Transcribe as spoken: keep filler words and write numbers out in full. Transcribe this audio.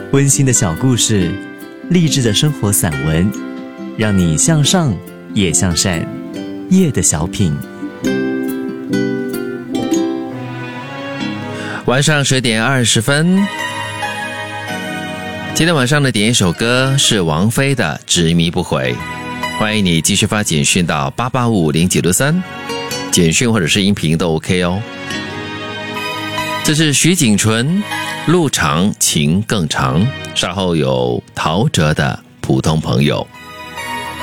温馨的小故事，励志的生活散文，让你向上也向善。夜的小品。 晚上十点二十分，今天晚上的点一首歌是王菲的《执迷不悔》。欢迎你继续发简讯到八八五零九六三，简讯或者是音频都 OK 哦。这是徐锦纯，路长情更长，稍后有陶喆的普通朋友。